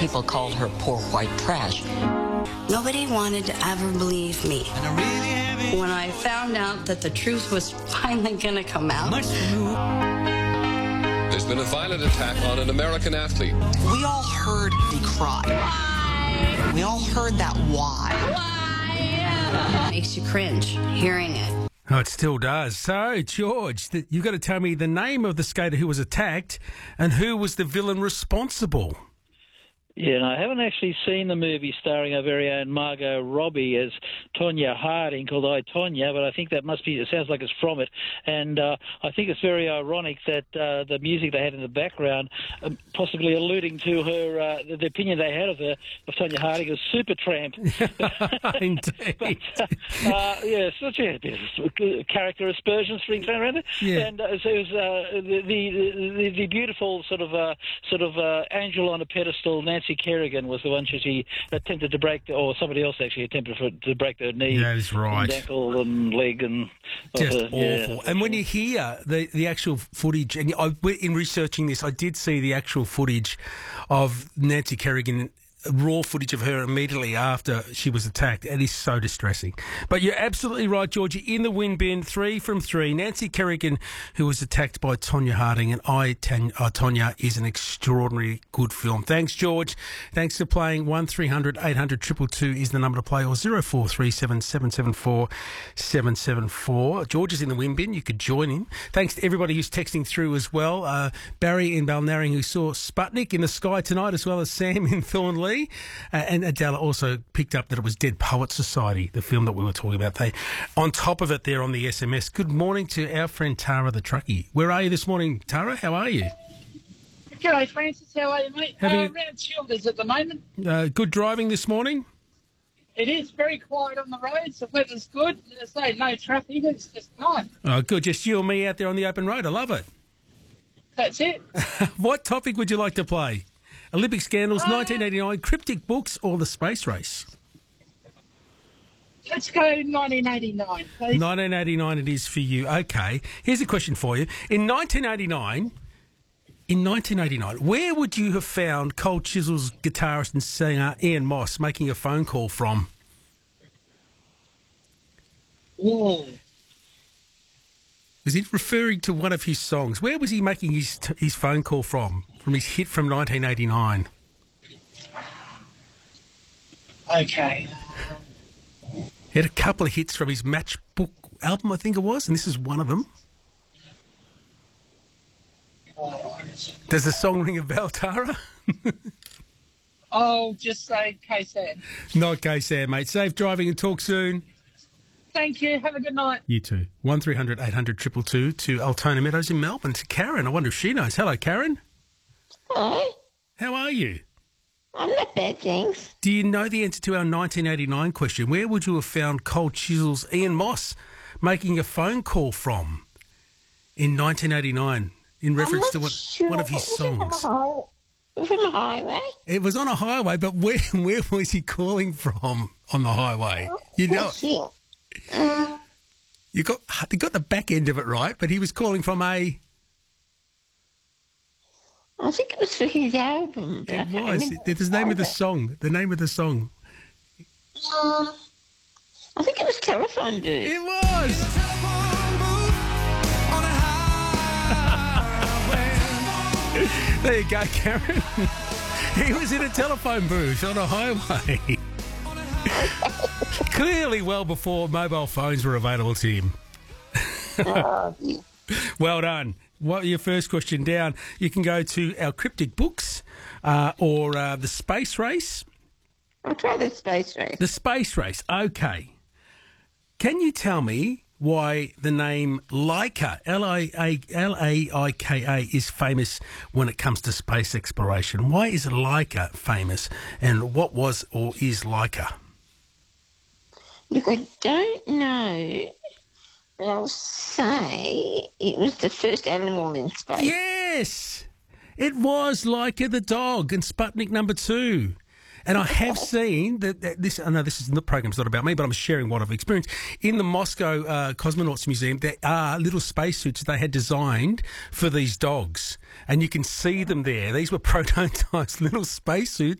people called her poor white trash. Nobody wanted to ever believe me. When I found out that the truth was finally going to come out. There's been a violent attack on an American athlete. We all heard the cry. Why? We all heard that why. Why? Makes you cringe hearing it. Oh, it still does. So, George, you've got to tell me the name of the skater who was attacked and who was the villain responsible. Yeah, and I haven't actually seen the movie starring our very own Margot Robbie as Tonya Harding called I, Tonya, but I think that it sounds like it's from it. And I think it's very ironic that the music they had in the background, possibly alluding to her, the opinion they had of Tonya Harding as Supertramp. Indeed. Yeah, such a character aspersions being thrown around it. Yeah. And so it was the beautiful sort of angel on a pedestal, Nancy Kerrigan was the one she attempted to break, or somebody else actually attempted to break their knee. That is right. And ankle and leg and just awful. Yeah. And when you hear the actual footage, and in researching this, I did see the actual footage of Nancy Kerrigan, raw footage of her immediately after she was attacked. It is so distressing. But you're absolutely right, Georgie. In the win bin, 3 from 3. Nancy Kerrigan, who was attacked by Tonya Harding, and Tonya is an extraordinary good film. Thanks, George. Thanks for playing. 1300 800 222 is the number to play, or 0437 774 774. George is in the win bin. You could join him. Thanks to everybody who's texting through as well. Barry in Balnarring, who saw Sputnik in the sky tonight, as well as Sam in Thornley. And Adela also picked up that it was Dead Poets Society, the film that we were talking about. On top of it there on the SMS, good morning to our friend Tara the truckie. Where are you this morning, Tara? How are you? G'day, Francis. How are you, mate? Around Childers at the moment. Good driving this morning? It is very quiet on the roads. The weather's good. As I say, no traffic. It's just nice. Oh, good. Just you and me out there on the open road. I love it. That's it. What topic would you like to play? Olympic scandals, 1989, cryptic books, or the space race? Let's go 1989, please. 1989 it is for you. Okay. Here's a question for you. In 1989, where would you have found Cold Chisel's guitarist and singer Ian Moss making a phone call from? Whoa. Was he referring to one of his songs? Where was he making his phone call from? From his hit from 1989? Okay. He had a couple of hits from his Matchbook album, I think it was, and this is one of them. Does the song ring a bell, Tara? I'll just say K-Sad. Not K-Sad, mate. Safe driving and talk soon. Thank you. Have a good night. You too. 1300 800 222 to Altona Meadows in Melbourne. To Karen. I wonder if she knows. Hello, Karen. Hello. How are you? I'm not bad, thanks. Do you know the answer to our 1989 question? Where would you have found Cold Chisel's Ian Moss making a phone call from in 1989 in reference to one of his songs? It was on a highway. It was on a highway, but where was he calling from on the highway? You know, you got the back end of it right, but he was calling from a... I think it was for his album. It was. There's the name of the song. The name of the song. I think it was Telephone Booth. It was. There you go, Karen. He was in a telephone booth on a highway. Clearly well before mobile phones were available to him. Well done. What your first question down? You can go to our cryptic books or the space race. I'll try the space race. The space race. Okay. Can you tell me why the name Laika, Laika, is famous when it comes to space exploration? Why is Laika famous, and what was or is Laika? Look, I don't know. But I'll say it was the first animal in space. Yes! It was Laika the dog and Sputnik number 2. And I have seen that this. I know this is the program's not about me, but I'm sharing what I've experienced in the Moscow Cosmonauts Museum. There are little spacesuits they had designed for these dogs, and you can see them there. These were prototypes, little spacesuits